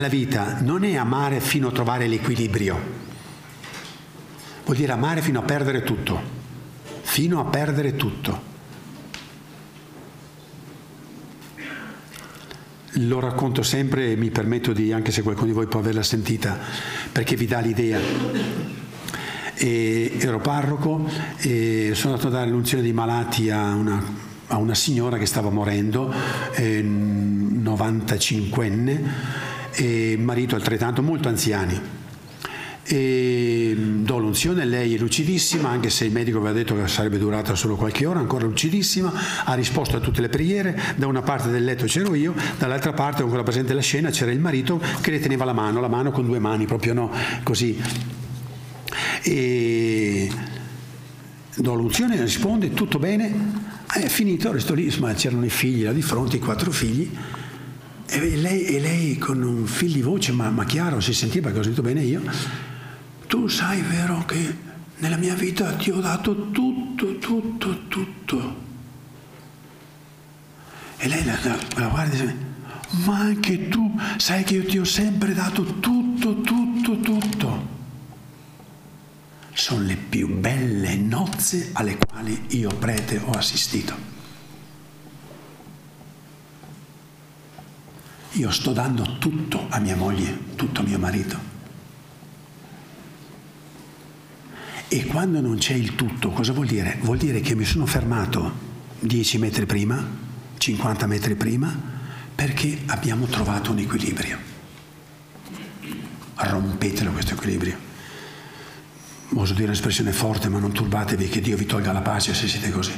La vita non è amare fino a trovare l'equilibrio, vuol dire amare fino a perdere tutto, fino a perdere tutto. Lo racconto sempre e mi permetto di, anche se qualcuno di voi può averla sentita, perché vi dà l'idea. Ero parroco e sono andato a dare l'unzione dei malati a una signora che stava morendo, 95enne, e marito altrettanto, molto anziani. E do l'unzione, lei è lucidissima, anche se il medico aveva detto che sarebbe durata solo qualche ora, ancora lucidissima, ha risposto a tutte le preghiere. Da una parte del letto c'ero io, dall'altra parte, ancora presente la scena, c'era il marito che le teneva la mano con due mani, proprio no, così. E do l'unzione, risponde, tutto bene, è finito, resto lì, ma c'erano i figli là di fronte, i 4 figli, e lei con un fil di voce, ma chiaro, si sentiva che ho sentito bene io: tu sai, vero, che nella mia vita ti ho dato tutto, tutto, tutto. E lei la guarda e dice: ma anche tu sai che io ti ho sempre dato tutto, tutto, tutto. Sono le più belle nozze alle quali io, prete, ho assistito. Io sto dando tutto a mia moglie, tutto a mio marito. E quando non c'è il tutto, cosa vuol dire? Vuol dire che mi sono fermato 10 metri prima, 50 metri prima, perché abbiamo trovato un equilibrio. Rompetelo questo equilibrio. Oso dire un'espressione forte, ma non turbatevi, che Dio vi tolga la pace se siete così.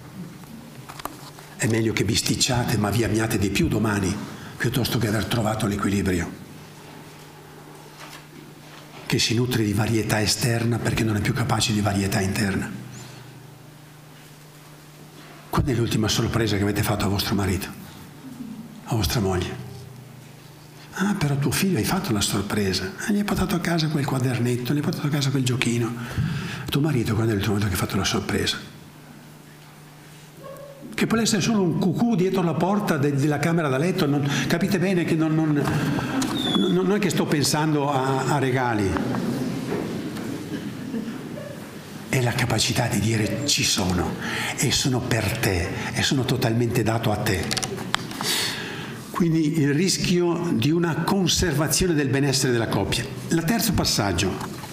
È meglio che bisticciate ma vi amiate di più domani, piuttosto che aver trovato l'equilibrio, che si nutre di varietà esterna perché non è più capace di varietà interna. Quando è l'ultima sorpresa che avete fatto a vostro marito, a vostra moglie? Ah, però tuo figlio hai fatto la sorpresa, gli hai portato a casa quel quadernetto, gli hai portato a casa quel giochino. Tuo marito, quando è l'ultima volta che hai fatto la sorpresa? Che può essere solo un cucù dietro la porta della camera da letto, capite bene che non è che sto pensando a regali. È la capacità di dire: ci sono, e sono per te, e sono totalmente dato a te. Quindi il rischio di una conservazione del benessere della coppia. Il terzo passaggio: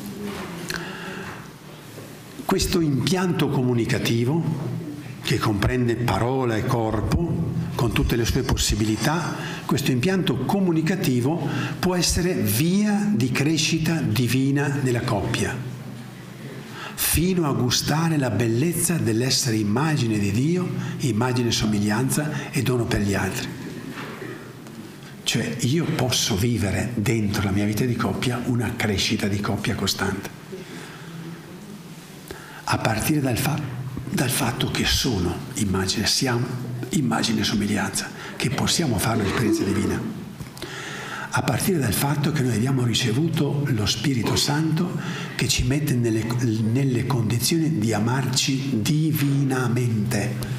questo impianto comunicativo, che comprende parola e corpo, con tutte le sue possibilità, questo impianto comunicativo può essere via di crescita divina nella coppia, fino a gustare la bellezza dell'essere immagine di Dio, immagine e somiglianza e dono per gli altri. Cioè, io posso vivere dentro la mia vita di coppia una crescita di coppia costante, a partire dal fatto che sono immagine, siamo immagine e somiglianza, che possiamo fare l'esperienza divina, a partire dal fatto che noi abbiamo ricevuto lo Spirito Santo che ci mette nelle condizioni di amarci divinamente.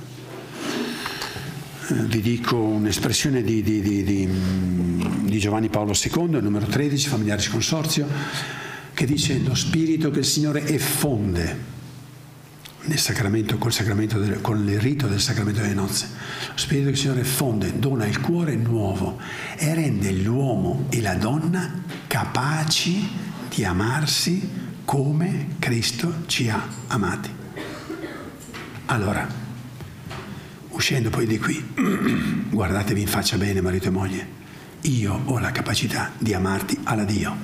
Vi dico un'espressione di Giovanni Paolo II, numero 13, Familiaris Consorzio, che dice: lo Spirito che il Signore effonde nel sacramento, con il rito del sacramento delle nozze. Lo Spirito che il Signore effonde, dona il cuore nuovo e rende l'uomo e la donna capaci di amarsi come Cristo ci ha amati. Allora, uscendo poi di qui, guardatevi in faccia bene, marito e moglie: io ho la capacità di amarti alla Dio,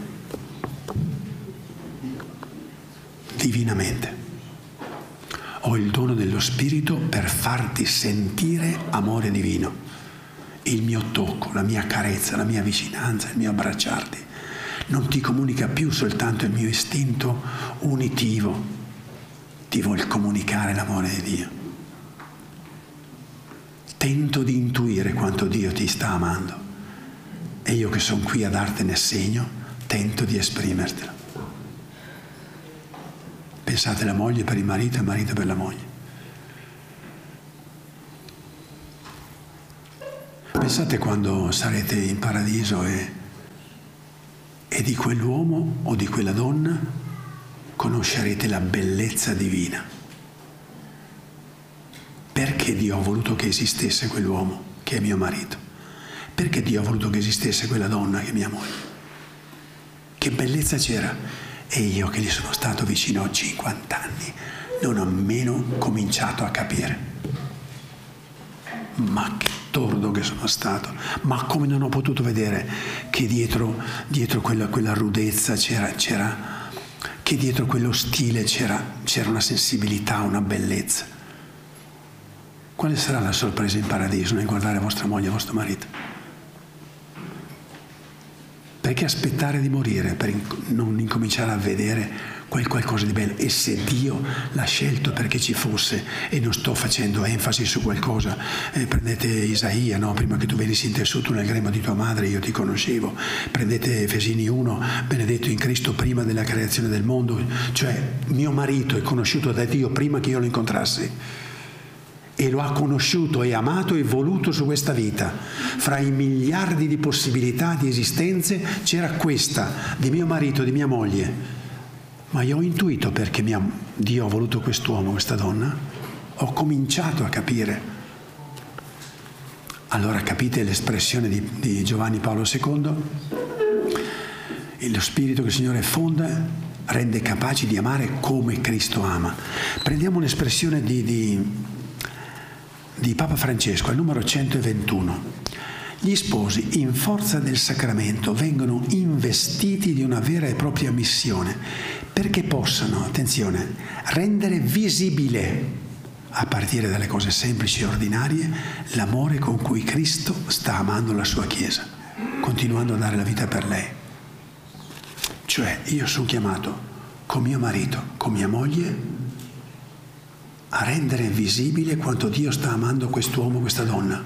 divinamente. Ho il dono dello Spirito per farti sentire amore divino, il mio tocco, la mia carezza, la mia vicinanza, il mio abbracciarti. Non ti comunica più soltanto il mio istinto unitivo, ti vuol comunicare l'amore di Dio. Tento di intuire quanto Dio ti sta amando e io, che sono qui a dartene segno, tento di esprimertelo. Pensate la moglie per il marito e il marito per la moglie. Pensate quando sarete in paradiso e e di quell'uomo o di quella donna conoscerete la bellezza divina. Perché Dio ha voluto che esistesse quell'uomo che è mio marito? Perché Dio ha voluto che esistesse quella donna che è mia moglie? Che bellezza c'era! E io che gli sono stato vicino a 50 anni non ho nemmeno cominciato a capire. Ma che tordo che sono stato! Ma come non ho potuto vedere che dietro quella rudezza c'era, che dietro quello stile c'era una sensibilità, una bellezza. Quale sarà la sorpresa in paradiso nel guardare vostra moglie e vostro marito? Perché aspettare di morire per non incominciare a vedere qualcosa di bello? E se Dio l'ha scelto perché ci fosse, e non sto facendo enfasi su qualcosa, prendete Isaia, no? Prima che tu venissi intessuto nel grembo di tua madre io ti conoscevo. Prendete Efesini 1, benedetto in Cristo prima della creazione del mondo, cioè mio marito è conosciuto da Dio prima che io lo incontrassi. E lo ha conosciuto e amato e voluto su questa vita. Fra i miliardi di possibilità di esistenze c'era questa, di mio marito, di mia moglie. Ma io ho intuito perché Dio ha voluto quest'uomo, questa donna. Ho cominciato a capire. Allora capite l'espressione di Giovanni Paolo II? Lo spirito che il Signore fonda rende capaci di amare come Cristo ama. Prendiamo l'espressione di Papa Francesco, al numero 121. Gli sposi, in forza del sacramento, vengono investiti di una vera e propria missione perché possano, attenzione, rendere visibile, a partire dalle cose semplici e ordinarie, l'amore con cui Cristo sta amando la sua Chiesa, continuando a dare la vita per lei. Cioè, io sono chiamato con mio marito, con mia moglie, a rendere visibile quanto Dio sta amando quest'uomo, questa donna.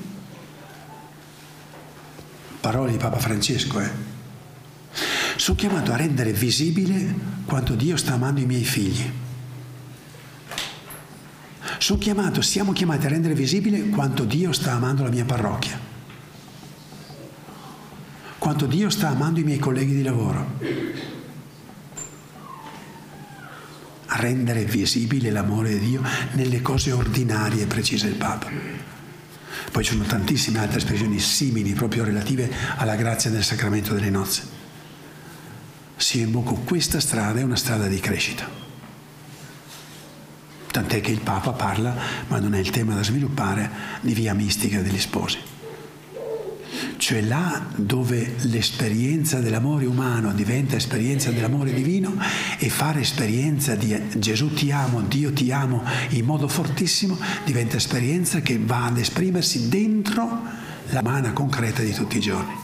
Parole di Papa Francesco, Sono chiamato a rendere visibile quanto Dio sta amando i miei figli. Siamo chiamati a rendere visibile quanto Dio sta amando la mia parrocchia, quanto Dio sta amando i miei colleghi di lavoro. A rendere visibile l'amore di Dio nelle cose ordinarie, precisa il Papa. Poi ci sono tantissime altre espressioni simili, proprio relative alla grazia del sacramento delle nozze. Se io imbocco questa strada, è una strada di crescita. Tant'è che il Papa parla, ma non è il tema da sviluppare, di via mistica degli sposi. Cioè là dove l'esperienza dell'amore umano diventa esperienza dell'amore divino, e fare esperienza di Gesù ti amo, Dio ti amo in modo fortissimo, diventa esperienza che va ad esprimersi dentro la umana concreta di tutti i giorni.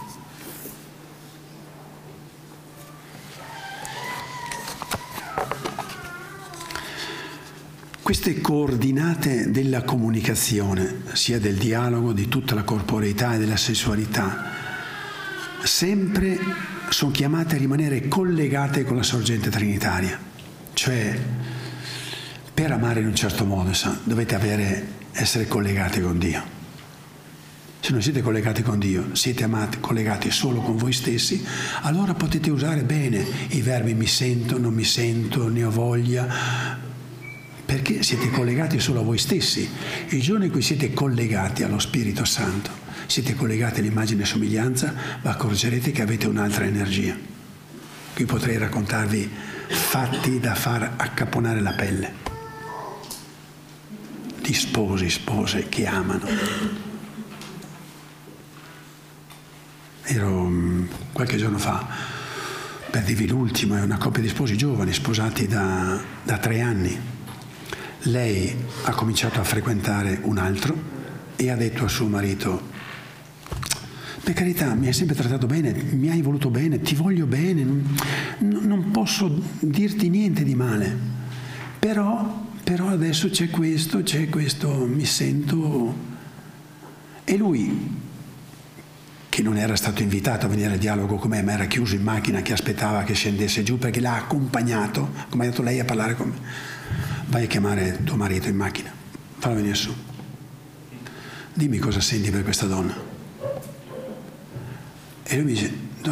Queste coordinate della comunicazione, sia del dialogo, di tutta la corporeità e della sessualità, sempre sono chiamate a rimanere collegate con la sorgente trinitaria. Cioè, per amare in un certo modo, dovete essere collegati con Dio. Se non siete collegati con Dio, siete collegati solo con voi stessi, allora potete usare bene i verbi mi sento, non mi sento, ne ho voglia, perché siete collegati solo a voi stessi. Il giorno in cui siete collegati allo Spirito Santo, siete collegati all'immagine e somiglianza, vi accorgerete che avete un'altra energia. Qui potrei raccontarvi fatti da far accapponare la pelle, di sposi, spose che amano. Ero qualche giorno fa, per dirvi l'ultimo, è una coppia di sposi giovani, sposati da 3 anni. Lei ha cominciato a frequentare un altro e ha detto a suo marito: per carità, mi hai sempre trattato bene, mi hai voluto bene, ti voglio bene, non posso dirti niente di male, però adesso c'è questo, mi sento... E lui, che non era stato invitato a venire al dialogo con me, ma era chiuso in macchina che aspettava che scendesse giù, perché l'ha accompagnato lei a parlare con me. Vai a chiamare tuo marito in macchina, fallo venire su, dimmi cosa senti per questa donna. E lui mi dice: